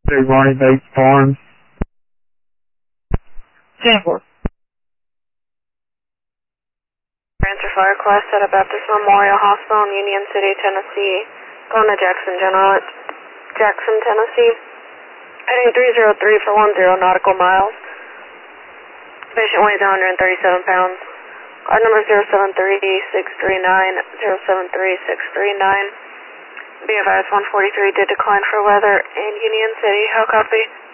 Big Ronnie Bates Farms. 10-4. Transfer fire class at a Baptist Memorial Hospital in Union City, Tennessee. Going to Jackson General at Jackson, Tennessee. Heading 303 for 10 nautical miles. Patient weighs 137 pounds. Card number 073-639-073-639. Be advised 143 did decline for weather in Union City. How copy?